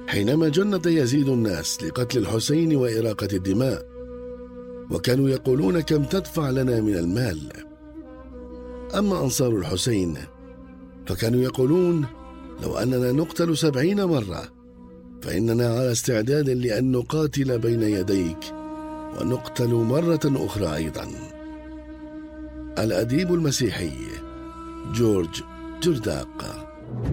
حينما جند يزيد الناس لقتل الحسين وإراقة الدماء، وكانوا يقولون: كم تدفع لنا من المال؟ أما أنصار الحسين فكانوا يقولون: لو أننا نقتل 70 مرة فإننا على استعداد لأن نقاتل بين يديك ونقتل مرة أخرى أيضا. الأديب المسيحي جورج جرداق.